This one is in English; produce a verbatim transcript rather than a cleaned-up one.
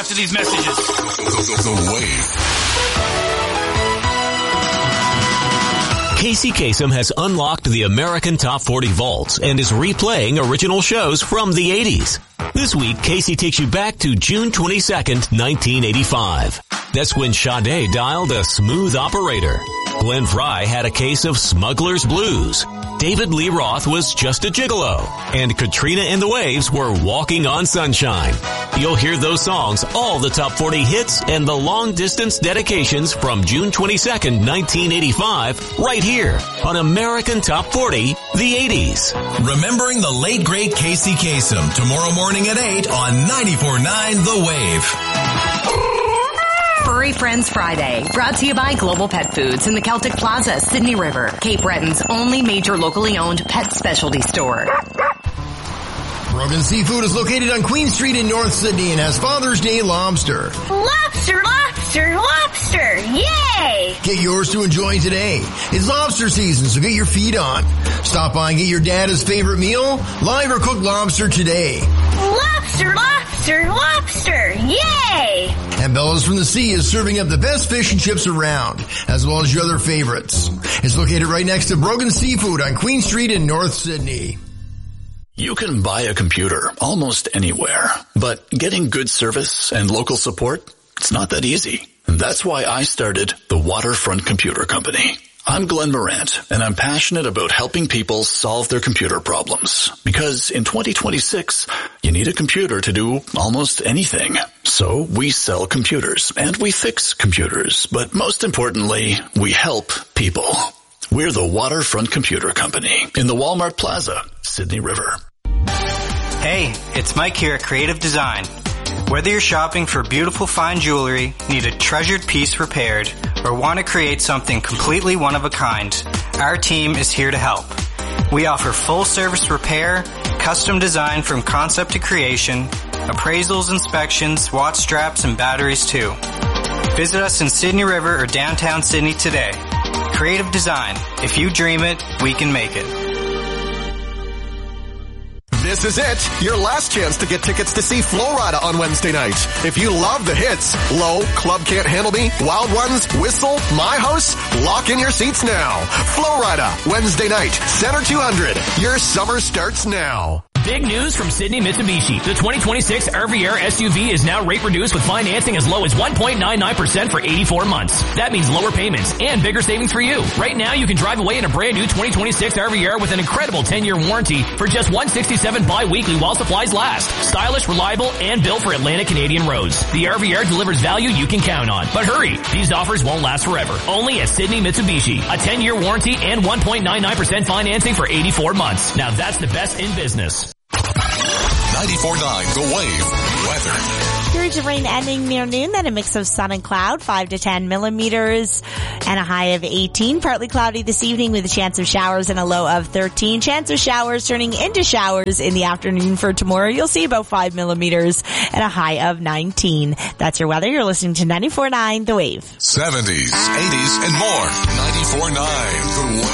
after these messages. The, the, the Wave. Casey Kasem has unlocked the American Top forty vaults and is replaying original shows from the eighties. This week, Casey takes you back to June twenty-second, nineteen eighty-five. That's when Sade dialed a smooth operator. Glenn Frey had a case of smuggler's blues. David Lee Roth was just a gigolo. And Katrina and the Waves were walking on sunshine. You'll hear those songs, all the top forty hits, and the long-distance dedications from June twenty-second, nineteen eighty-five, right here on American Top forty, the eighties. Remembering the late, great Casey Kasem, tomorrow morning at eight on ninety-four point nine The Wave. Furry Friends Friday, brought to you by Global Pet Foods in the Celtic Plaza, Sydney River, Cape Breton's only major locally owned pet specialty store. Brogan Seafood is located on Queen Street in North Sydney and has Father's Day lobster. Lobster, lobster, lobster, yay! Get yours to enjoy today. It's lobster season, so get your feet on. Stop by and get your dad's favorite meal, live or cooked lobster today. Lobster, lobster, lobster, yay! And Bella's from the Sea is serving up the best fish and chips around, as well as your other favorites. It's located right next to Brogan Seafood on Queen Street in North Sydney. You can buy a computer almost anywhere, but getting good service and local support, it's not that easy. And that's why I started the Waterfront Computer Company. I'm Glenn Morant, and I'm passionate about helping people solve their computer problems. Because in twenty twenty-six, you need a computer to do almost anything. So we sell computers, and we fix computers. But most importantly, we help people. We're the Waterfront Computer Company in the Walmart Plaza, Sydney River. Hey, it's Mike here at Creative Design. Whether you're shopping for beautiful fine jewelry, need a treasured piece repaired, or want to create something completely one of a kind, our team is here to help. We offer full service repair, custom design from concept to creation, appraisals, inspections, watch straps, and batteries too. Visit us in Sydney River or downtown Sydney today. Creative Design. If you dream it, we can make it. This is it, your last chance to get tickets to see Flo Rida on Wednesday night. If you love the hits, Low, Club Can't Handle Me, Wild Ones, Whistle, My House, lock in your seats now. Flo Rida, Wednesday night, Center two hundred. Your summer starts now. Big news from Sydney Mitsubishi. The twenty twenty-six R V R S U V is now rate reduced with financing as low as one point nine nine percent for eighty-four months. That means lower payments and bigger savings for you. Right now, you can drive away in a brand new twenty twenty-six R V R with an incredible ten-year warranty for just one hundred sixty-seven dollars bi-weekly while supplies last. Stylish, reliable, and built for Atlantic Canadian roads. The R V R delivers value you can count on. But hurry, these offers won't last forever. Only at Sydney Mitsubishi. A ten-year warranty and one point nine nine percent financing for eighty-four months. Now that's the best in business. ninety-four point nine The Wave weather. Periods of rain ending near noon, then a mix of sun and cloud, five to ten millimeters, and a high of eighteen. Partly cloudy this evening with a chance of showers and a low of thirteen. Chance of showers turning into showers in the afternoon for tomorrow. You'll see about five millimeters and a high of nineteen. That's your weather. You're listening to ninety-four point nine The Wave. seventies, eighties, and more. ninety-four point nine The Wave.